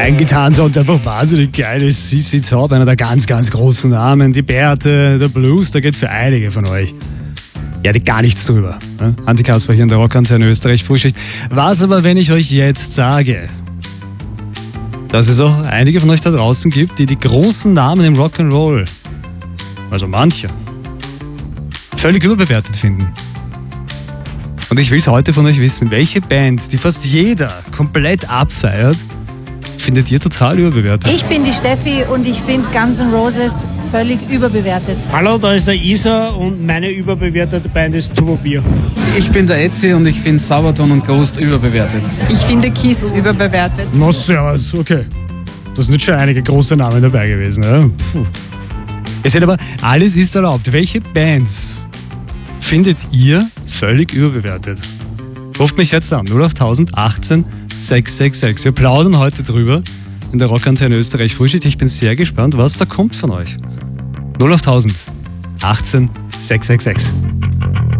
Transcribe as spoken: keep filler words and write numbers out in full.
reingetan, sonst einfach wahnsinnig geil ist. C C Top, einer der ganz, ganz großen Namen. Die Bärte, der Blues, der geht für einige von euch. Ja, die gar nichts drüber. Ne? Hansi Kasper hier in der Rockantenne Österreich Frühschicht. Was aber, wenn ich euch jetzt sage, dass es auch einige von euch da draußen gibt, die die großen Namen im Rock'n'Roll, also manche, völlig überbewertet finden. Und ich will es heute von euch wissen, welche Band, die fast jeder komplett abfeiert, findet ihr total überbewertet? Ich bin die Steffi und ich finde Guns N' Roses völlig überbewertet. Hallo, da ist der Isa und meine überbewertete Band ist Turbo Bier. Ich bin der Etzi und ich finde Sabaton und Ghost überbewertet. Ich finde Kiss überbewertet. Na servus, okay. Das sind schon einige große Namen dabei gewesen. Ja? Puh. Ihr seht aber, alles ist erlaubt. Welche Bands findet ihr völlig überbewertet? Ruft mich jetzt an, null acht achtzehn sechs sechs sechs. Wir plaudern heute drüber in der Rockantenne Österreich Frühschicht. Ich bin sehr gespannt, was da kommt von euch. null acht achtzehn sechs sechs sechs.